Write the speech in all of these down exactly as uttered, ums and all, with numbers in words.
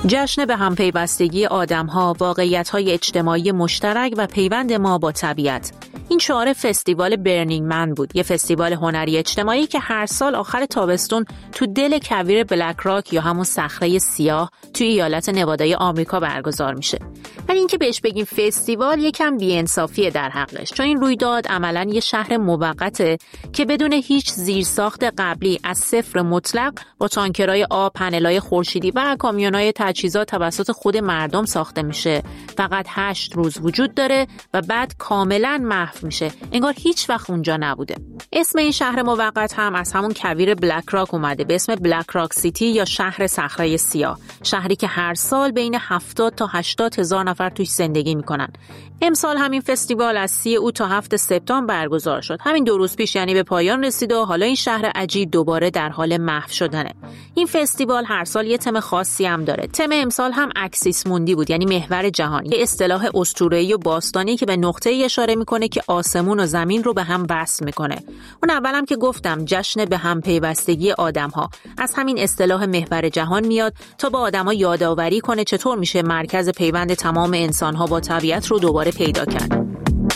جشن به هم پیوستگی آدم‌ها، واقعیت‌های اجتماعی مشترک و پیوند ما با طبیعت. این شعار فستیوال برنینگ من بود، یه فستیوال هنری اجتماعی که هر سال آخر تابستون تو دل کویر بلک راک یا همون صخره سیاه توی ایالت نوادای آمریکا برگزار میشه. ولی اینکه بهش بگیم فستیوال یکم بی‌انصافیه در حقش، چون این رویداد عملاً یه شهر موقته که بدون هیچ زیرساخت قبلی از صفر مطلق با تانکرای آب، پنلای خورشیدی و کامیونای تجهیزات توسط خود مردم ساخته میشه. فقط هشت روز وجود داره و بعد کاملاً محو میشه، انگار هیچ وقت اونجا نبوده. اسم این شهر موقت هم از همون کویر بلک راک اومده به اسم بلک راک سیتی یا شهر صخره سیاه، شهری که هر سال بین هفتاد تا هشتاد هزار نفر توش زندگی میکنن. امسال همین فستیوال از سی اوت تا هفتم سپتامبر برگزار شد. همین دو روز پیش یعنی به پایان رسید و حالا این شهر عجیب دوباره در حال محو شدنه. این فستیوال هر سال یه تم خاصی هم داره. تم امسال هم اکسیس موندی بود، یعنی محور جهان، یه اصطلاح اسطوره‌ای و باستانی که به نقطه‌ای اشاره میکنه که آسمون و زمین رو به هم وصل میکنه. اون اولم که گفتم جشن به هم پیوستگی آدم‌ها از همین اصطلاح محور جهان میاد تا با آدم‌ها یادآوری کنه چطور میشه مرکز پیوند تمام انسان‌ها با طبیعت رو دوباره پیدا کرد.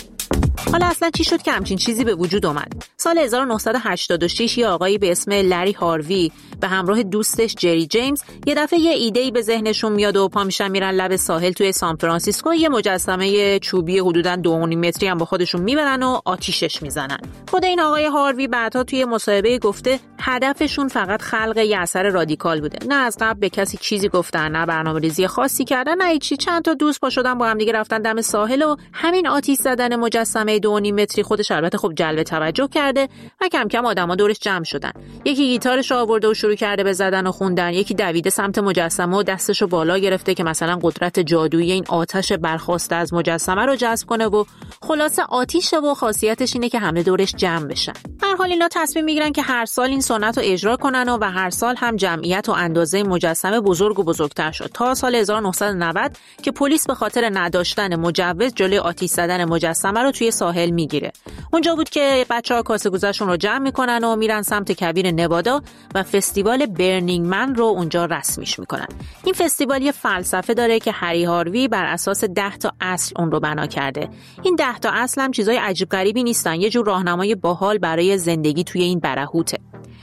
حالا اصلا چی شد که همچین چیزی به وجود اومد؟ سال هزار و نهصد و هشتاد و شش یه آقایی به اسم لری هاروی به همراه دوستش جری جیمز یه دفعه یه ایده‌ای به ذهنشون میاد و پا میشن میرن لب ساحل توی سان فرانسیسکو، یه مجسمه چوبی حدوداً دو و نیم متری هم با خودشون میبرن و آتیشش میزنن. خود این آقای هاروی بعدها توی مصاحبه گفته هدفشون فقط خلق یه اثر رادیکال بوده. نه از قبل به کسی چیزی گفتن، نه برنامه‌ریزی خاصی کردن، نه هیچی. چند تا دوست پا شدن با هم دیگه رفتن دم ساحل و همین آتیش زدن مجسمه دو و نیم متری خودش البته خب جلب توجه کرده و کم کم آدما دورش جمع شدن. یکی گیتارش آورده و شروع کرده به زدن و خوندن، یکی دویده سمت مجسمه و دستشو بالا گرفته که مثلا قدرت جادویی این آتش برخاسته از مجسمه رو جذب کنه و خلاصه آتیشه و خاصیتش اینه که همه دورش جمع بشن. هر حال اینا تصمیم میگیرن که هر سال این سنت رو اجرا کنن و, و هر سال هم جمعیت و اندازه مجسمه بزرگ و بزرگتر شد تا سال هزار و نهصد و نود که پلیس به خاطر نداشتن مجوز جلوی آتش زدن مجسمه رو توی ساحل میگیره. اونجا بود که بچه‌ها کاسه گوزشون رو جمع میکنن و میرن سمت کویر نوادا و فستیوال برنینگ من رو اونجا رسمیش میکنن. این فستیوال یه فلسفه داره که هری هاروی بر اساس ده تا اصل اون رو بنا کرده. این ده تا اصل هم چیزای عجیب غریبی نیستن، یه جور راهنمای باحال برای زندگی توی این برهوته.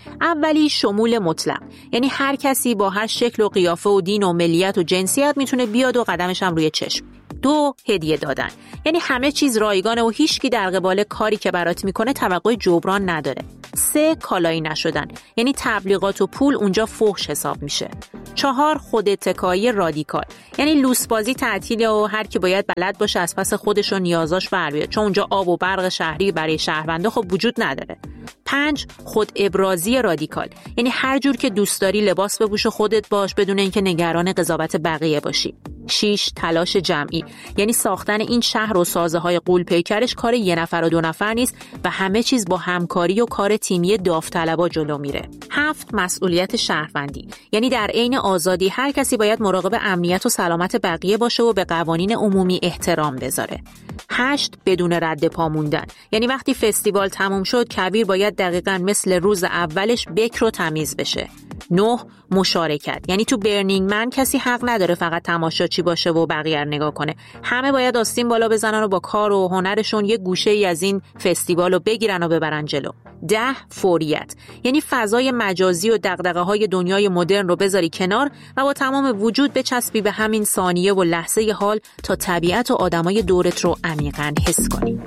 اولی شمول مطلق، یعنی هر کسی با هر شکل و قیافه و دین و ملیت و جنسیت میتونه بیاد و قدمش هم روی چشم. دو، هدیه دادن، یعنی همه چیز رایگانه و هیچکی در قبال کاری که برات میکنه توقع جبران نداره. سه، کالایی نشدن، یعنی تبلیغات و پول اونجا فحش حساب میشه. چهار، خوداتکایی رادیکال، یعنی لوسبازی تعطیله و هر کی باید بلد باشه از پس خودش و نیازاش بر بیاد، چون اونجا آب و برق شهری برای شهروندا خب وجود نداره. پنج، خود ابرازی رادیکال، یعنی هر جور که دوست داری لباس بپوش و خودت باش بدون اینکه نگران قضاوت بقیه باشی. شش، تلاش جمعی، یعنی ساختن این شهر و سازه های غول پیکرش کار یه نفر و دو نفر نیست و همه چیز با همکاری و کار تیمی داوطلبا جلو میره. هفت، مسئولیت شهروندی، یعنی در عین آزادی هر کسی باید مراقب امنیت و سلامت بقیه باشه و به قوانین عمومی احترام بذاره. هشت، بدون رد پا موندن، یعنی وقتی فستیوال تموم شد کویر باید دقیقاً مثل روز اولش بکر و تمیز بشه. نه، مشارکت، یعنی تو برنینگ من کسی حق نداره فقط تماشاچی باشه و بقیه رو نگاه کنه. همه باید آستین بالا بزنن و با کار و هنرشون یه گوشه‌ای از این فستیوال رو بگیرن و ببرن جلو. ده، فوریت، یعنی فضای مجازی و دغدغه‌های دنیای مدرن رو بذاری کنار و با تمام وجود بچسبی به همین ثانیه و لحظه حال تا طبیعت و آدمای دورت رو عمیقاً حس کنی.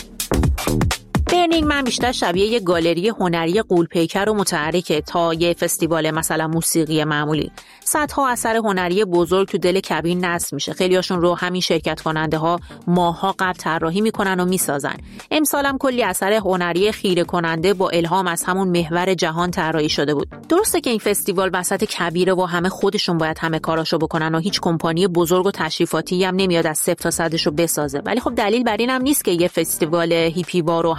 برنینگ من بیشتر شبیه یه گالری هنری غول‌پیکر و متحرکه تا یه فستیوال مثلا موسیقی معمولی. صدها اثر هنری بزرگ تو دل کبین نصب میشه. خیلیاشون رو همین شرکت کننده ها ماها قبل طراحی میکنن و میسازن. امسال هم کلی اثر هنری خیره کننده با الهام از همون محور جهان طراحی شده بود. درسته که این فستیوال وسط کبیره و همه خودشون باید همه کاراشو بکنن و هیچ کمپانی بزرگ و تشریفاتی هم نمیاد از صفر تا صدش رو بسازه. ولی خب دلیل بر این هم نیست که یه فستیوال هیپی وار و همینجوری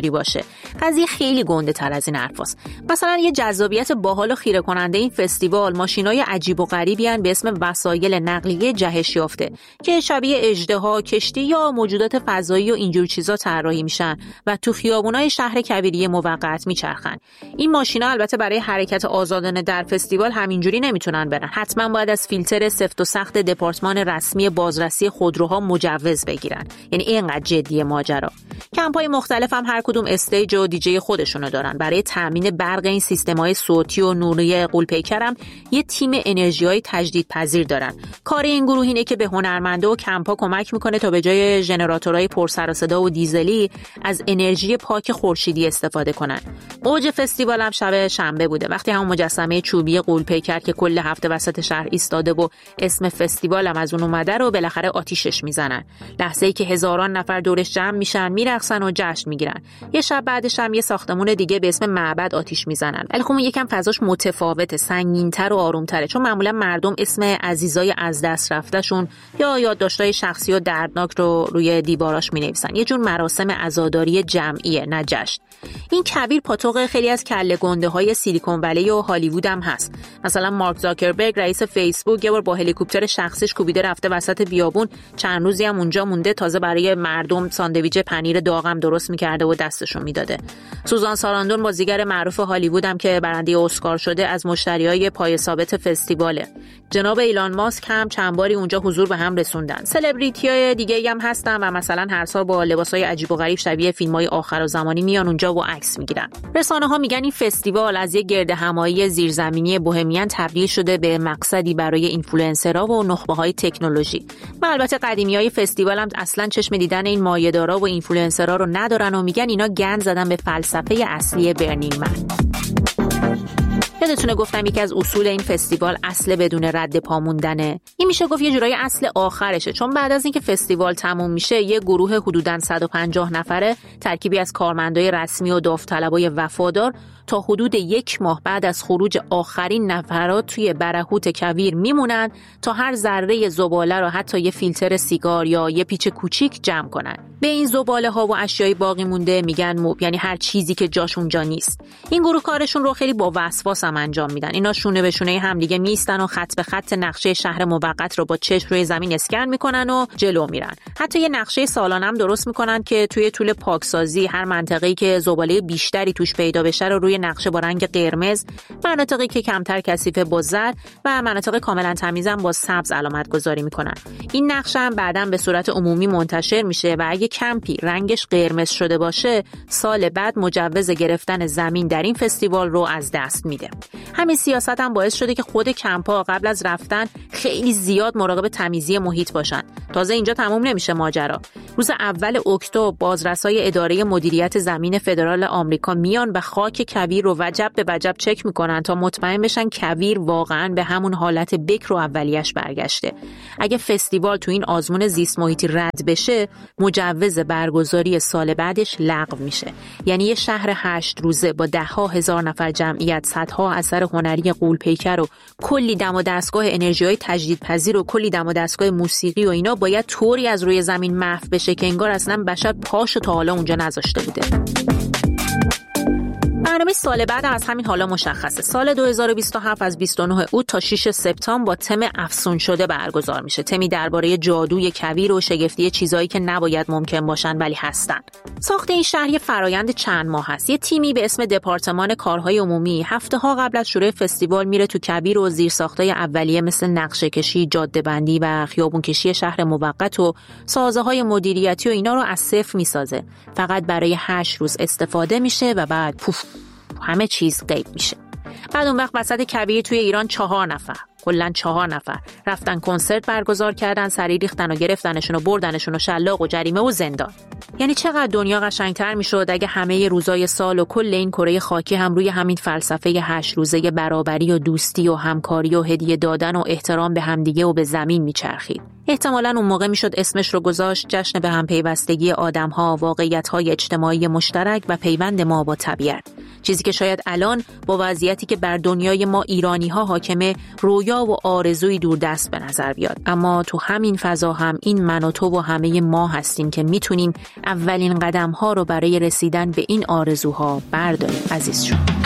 اینجوری باشه. قضیه خیلی گنده تر از این حرفاست. مثلا یه جذابیت باحال و خیره کننده این فستیوال ماشینای عجیب و غریبی ان به اسم وسایل نقلیه جهش یافته که شبیه اژدها، کشتی یا موجودات فضایی و اینجور چیزا طراحی میشن و تو خیابونای شهر کویری موقت میچرخن. این ماشینا البته برای حرکت آزادانه در فستیوال همینجوری نمیتونن برن. حتما باید از فیلتر سفت و سخت دپارتمان رسمی بازرسی خودروها مجوز بگیرن. یعنی اینقدر جدیه ماجرا. کمپ‌های مختلف هم هر کدوم استیج و دیجی خودشونو دارن. برای تامین برق این سیستم‌های صوتی و نوری غول‌پیکر هم یه تیم انرژی‌های تجدیدپذیر دارن. کار این گروه اینه که به هنرمندا و کمپ‌ها کمک میکنه تا به جای ژنراتورهای پر سر و صدا و دیزلی از انرژی پاک خورشیدی استفاده کنن. اوج فستیوال هم شب شنبه بوده، وقتی هم مجسمه چوبی غول‌پیکر که کل هفته وسط شهر ایستاده و اسم فستیوال هم از اون اومده رو بالاخره آتیشش میزنن. لحظه‌ای که هزاران نفر دورش جمع میشن، میرقصن و جشن میگیرن. یه شب بعدش هم یه ساختمون دیگه به اسم معبد آتیش میزنن. ولی خب یکم فضاش متفاوته، سنگین‌تر و آروم‌تره، چون معمولا مردم اسم عزیزای از دست رفته‌شون یا یادداشت‌های شخصی و دردناک رو روی دیواراش می‌نویسن. یه جور مراسم عزاداری جمعیه، نه جشن. این کویر پاتوق خیلی از کله گنده‌های سیلیکون ولی و هالیوود هم هست. مثلا مارک زاکربرگ رئیس فیسبوک یه بار با هلیکوپتر شخصیش کوبیده رفته وسط بیابون، چند روزی هم اونجا مونده، تازه برای مردم ساندویچ پنیر داغم درست می‌کرده و دستشون میداده. سوزان ساراندون بازیگر معروف هالیوود هم که برنده اسکار شده از مشتریای پای ثابت فستیواله. جناب ایلان ماسک هم چند باری اونجا حضور به هم رسوندن. سلبریتی‌های دیگه‌ای هم هستن و مثلا هر سال با لباسای عجیب و غریب شبیه فیلم‌های آخرالزمانی میان اونجا و عکس میگیرن. رسانه‌ها میگن این فستیوال از یک گردهمایی زیرزمینی بوهمیان تبدیل شده به مقصدی برای اینفلوئنسرها و نخبه‌های تکنولوژی. و البته قدیمیای فستیوال هم اصلا چشم دیدن این مایه‌دارا و اینفلوئنسرها رو ندارن و میگن اینا گند زدن به فلسفه اصلی برنینگ من. یادتونه گفتم یکی از اصول این فستیوال اصل بدون رد پا موندنه. این میشه گفت یه جورای اصل آخرشه، چون بعد از اینکه فستیوال تموم میشه یه گروه حدوداً صد و پنجاه نفره ترکیبی از کارمندای رسمی و داوطلبای وفادار تا حدود یک ماه بعد از خروج آخرین نفرات توی برهوت کویر میمونن تا هر ذره زباله رو حتی یه فیلتر سیگار یا یه پیچ کوچیک جمع کنن. به این زباله ها و اشیای باقی مونده میگن موب، یعنی هر چیزی که جاش اونجا نیست. این گروه کارشون رو خیلی با وسواس هم انجام میدن. اینا شونه به شونه هم دیگه میستن و خط به خط نقشه شهر موقت رو با چشم روی زمین اسکن میکنن و جلو میرن. حتی یه نقشه سالانه هم درست میکنن که توی طول پاکسازی هر منطقه‌ای که زباله بیشتری توش پیدا بشه رو روی نقشه با رنگ قرمز، مناطقی که کمتر کثیف با زرد و مناطق کاملا تمیزن با سبز علامت گذاری میکنن. این نقشه هم بعداً به صورت عمومی منتشر میشه و اگه کمپی رنگش قرمز شده باشه، سال بعد مجوز گرفتن زمین در این فستیوال رو از دست میده. همین سیاست هم باعث شده که خود کمپ‌ها قبل از رفتن خیلی زیاد مراقب تمیزی محیط باشن. تازه اینجا تموم نمیشه ماجرا. روز اول اکتبر بازرسای اداره مدیریت زمین فدرال آمریکا میان و خاک کویر رو وجب به وجب چک میکنن تا مطمئن بشن کویر واقعاً به همون حالت بکر و اولیش برگشته. اگه فستیوال تو این آزمون زیست محیطی رد بشه، مجوز برگزاری سال بعدش لغو میشه. یعنی یه شهر هشت روزه با ده ها هزار نفر جمعیت، صدها اثر هنری غول‌پیکر و کلی دم و دستگاه انرژی‌های تجدیدپذیر و کلی دم و دستگاه موسیقی و اینا باید طوری از روی زمین محو بشه که انگار اصلا بشر پاشو تا حالا اونجا نذاشته بوده. برنامه سال بعد از همین حالا مشخصه. سال دو هزار و بیست و هفت از بیست و نه اوت تا شش سپتامبر با تم افسون شده برگزار میشه. تمی درباره جادوی کویر و شگفتی چیزایی که نباید ممکن باشن ولی هستن. ساخت این شهر یه فرایند چند ماه هست. یه تیمی به اسم دپارتمان کارهای عمومی هفته ها قبل از شروع فستیوال میره تو کویر و زیرساختای اولیه مثل نقشه کشی، جاده بندی و خیابون کشی شهر موقت و سازه های مدیریتی و اینا رو از صفر میسازه. فقط برای هشت روز استفاده میشه و بعد پوف همه چیز غیب میشه. بعد اون وقت وسط کویر توی ایران چهار نفر کلاً چهار نفر رفتن کنسرت برگزار کردن، سری ریختن و گرفتنشون و بردنشون و شلاق و جریمه و زندان. یعنی چقدر دنیا قشنگتر میشد اگه همه روزای سال و کل این کره خاکی هم روی همین فلسفه هشت روزه برابری و دوستی و همکاری و هدیه دادن و احترام به همدیگه و به زمین میچرخید. احتمالاً اون موقع میشد اسمش رو گذاشت جشن به هم پیوستگی آدم‌ها، واقعیت‌های اجتماعی مشترک و پیوند ما با طبیعت. چیزی که شاید الان با وضعیتی که بر دنیای ما ایرانی‌ها حاکمه، رویا و آرزوی دور دست به نظر بیاد. اما تو همین فضا هم این من و تو و همه ما هستیم که میتونیم اولین قدم ها رو برای رسیدن به این آرزوها برداریم عزیز شما.